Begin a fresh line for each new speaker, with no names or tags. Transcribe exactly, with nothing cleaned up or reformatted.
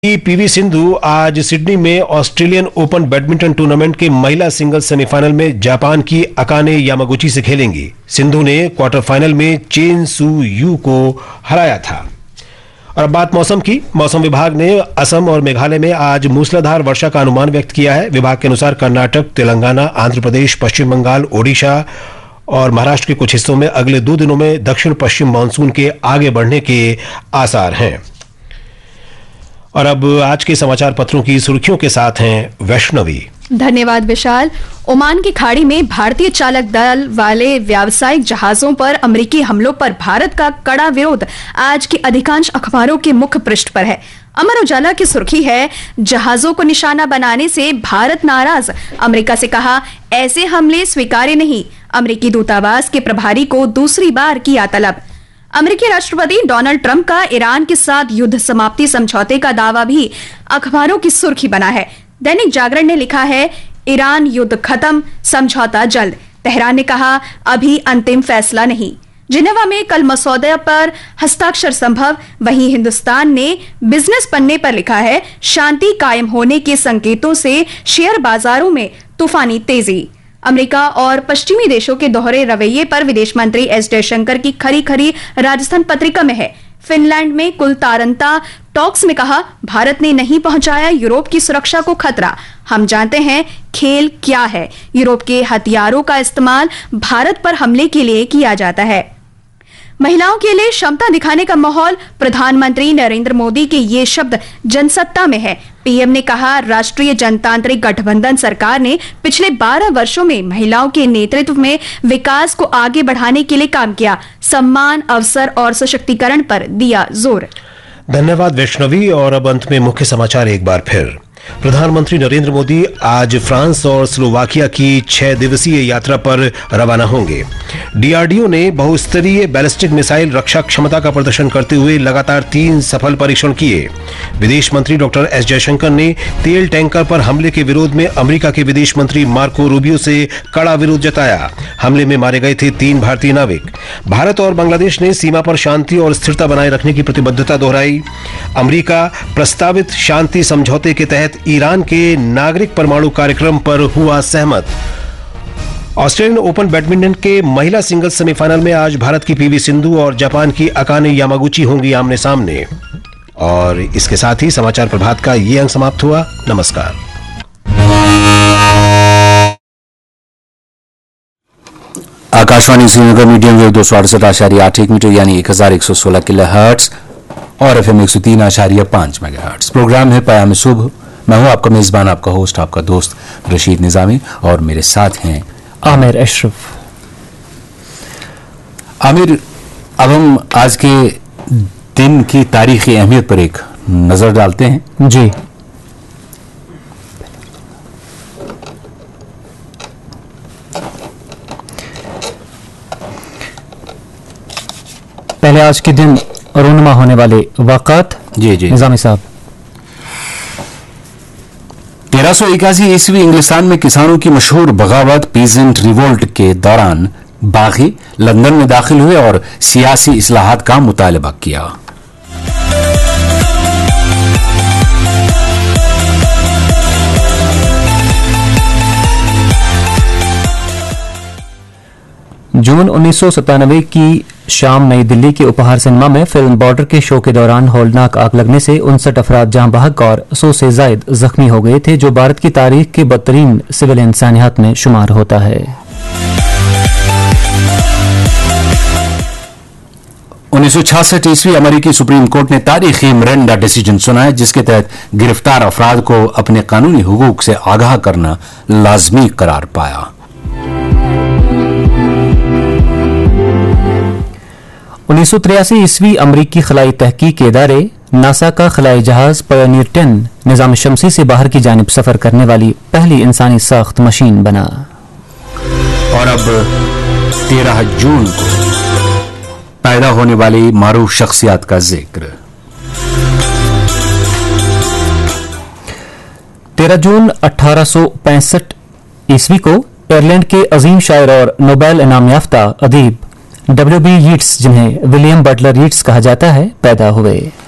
PV Sindhu आज Sydney में Australian open badminton tournament के महिला सिंगल्स सेमीफाइनल में जापान की अकाने यामागुची से खेलेंगी। सिंधु ने क्वार्टर फाइनल में चेन सू यू को हराया था। और अब बात मौसम की। मौसम विभाग ने असम और मेघालय में आज मूसलाधार वर्षा का अनुमान व्यक्त किया है। विभाग के अनुसार कर्नाटक, तेलंगाना, आंध्र प्रदेश, पश्चिम बंगाल, ओडिशा और महाराष्ट्र के कुछ हिस्सों में अगले दो दिनों में दक्षिण पश्चिम मानसून के आगे बढ़ने के आसार हैं। और अब आज के समाचार पत्रों की सुर्खियों के साथ हैं वैष्णवी।
धन्यवाद विशाल। ओमान की खाड़ी में भारतीय चालक दल वाले व्यावसायिक जहाजों पर अमेरिकी हमलों पर भारत का कड़ा विरोध आज की अधिकांश अखबारों के मुख्य पृष्ठ पर है। अमर उजाला की सुर्खी है, जहाजों को निशाना बनाने से भारत नाराज, अमेरिका से कहा ऐसे हमले स्वीकार्य नहीं। अमेरिकी दूतावास के प्रभारी को दूसरी बार किया तलब। अमेरिकी राष्ट्रपति डोनाल्ड ट्रंप का ईरान के साथ युद्ध समाप्ति समझौते का दावा भी अखबारों की सुर्खी बना है। दैनिक जागरण ने लिखा है, ईरान युद्ध खत्म, समझौता जल्द। तेहरान ने कहा अभी अंतिम फैसला नहीं। जिनेवा में कल मसौदे पर हस्ताक्षर संभव। वहीं हिंदुस्तान ने बिजनेस पन्ने पर लिखा है, शांति कायम होने के संकेतों से शेयर बाजारों में तूफानी तेजी। अमेरिका और पश्चिमी देशों के दोहरे रवैये पर विदेश मंत्री एस जयशंकर की खरी खरी राजस्थान पत्रिका में है। फिनलैंड में कुलतारंता टॉक्स में कहा, भारत ने नहीं पहुंचाया यूरोप की सुरक्षा को खतरा। हम जानते हैं खेल क्या है। यूरोप के हथियारों का इस्तेमाल भारत पर हमले के लिए किया जाता है। महिलाओं के लिए क्षमता दिखाने का माहौल। प्रधानमंत्री नरेंद्र मोदी के ये शब्द जनसत्ता में है। पीएम ने कहा, राष्ट्रीय जनतांत्रिक गठबंधन सरकार ने पिछले बारह वर्षों में महिलाओं के नेतृत्व में विकास को आगे बढ़ाने के लिए काम किया। सम्मान, अवसर और सशक्तिकरण पर दिया जोर।
धन्यवाद वैष्णवी। और अब अंत में मुख्य समाचार एक बार फिर। प्रधानमंत्री नरेंद्र मोदी आज फ्रांस और स्लोवाकिया की छह दिवसीय यात्रा पर रवाना होंगे। डीआरडीओ ने बहुस्तरीय बैलिस्टिक मिसाइल रक्षा क्षमता का प्रदर्शन करते हुए लगातार तीन सफल परीक्षण किए। विदेश मंत्री डॉक्टर एस जयशंकर ने तेल टैंकर पर हमले के विरोध में अमेरिका के विदेश मंत्री मार्को रूबियो से कड़ा विरोध जताया। हमले में मारे गए थे तीन भारतीय नाविक। भारत और बांग्लादेश ने सीमा पर शांति और स्थिरता बनाए रखने की प्रतिबद्धता दोहराई। अमेरिका प्रस्तावित शांति समझौते के तहत ईरान के नागरिक परमाणु कार्यक्रम पर हुआ सहमत। ऑस्ट्रेलियन ओपन बैडमिंटन के महिला सिंगल्स सेमीफाइनल में आज भारत की पीवी सिंधु और जापान की अकाने यामागुची होंगी आमने सामने। और इसके साथ ही समाचार प्रभात का ये अंक समाप्त हुआ। नमस्कार।
आकाशवाणी श्रीनगर मीडियम वेव दो सौ अड़सठ आशार्य आठ एक मीटर यानी एक हजार एक सौ सोलह किलो हर्ट्स और एफ एम एक सौ तीन आशार्य पांच मेगा हर्ट्स। प्रोग्राम है पयाम सुबह। मैं हूं आपका मेजबान, आपका होस्ट, आपका दोस्त रशीद निजामी और मेरे साथ हैं
आमिर अशरफ।
आमिर, अब हम आज के दिन की तारीखी अहमियत पर एक नजर डालते हैं।
जी, पहले आज के दिन रूनुमा होने वाले वाक़ात।
जी जी
निजामी साहब।
तेरह सौ इक्यासी ईस्वी इंग्लिस्तान में किसानों की मशहूर बगावत पीजेंट रिवोल्ट के दौरान बागी लंदन में दाखिल हुए और सियासी इस्लाहात का मुतालबा किया।
जून उन्नीस सौ सत्तानवे की शाम नई दिल्ली के उपहार सिनेमा में फिल्म बॉर्डर के शो के दौरान हौलनाक आग लगने से उनसठ अफराद जहां बहक और सौ से जायद जख्मी हो गए थे, जो भारत की तारीख के बदतरीन सिविल इंसानियत में शुमार होता है।
उन्नीस सौ छियासठ ईस्वी अमेरिकी सुप्रीम कोर्ट ने तारीखी मिरांडा डिसीजन सुनाया, जिसके तहत गिरफ्तार अफराद को अपने कानूनी हुकूक से आगाह करना लाजमी करार पाया।
उन्नीस सौ तिरासी ईस्वी अमरीकी खलाई तहकीक के इदारे नासा का खलाई जहाज पायोनियर टेन निजाम शमसी से बाहर की जानिब सफर करने वाली पहली इंसानी साख्त मशीन बना।
और अब तेरह जून को पैदा होने वाली मारूफ शख्सियत का जिक्र।
तेरह जून अठारह सौ पैंसठ ईस्वी को आयरलैंड के अजीम शायर और नोबेल इनाम याफ्ता अदीब डब्ल्यू बी यीट्स, जिन्हें विलियम बटलर यीट्स कहा जाता है, पैदा हुए।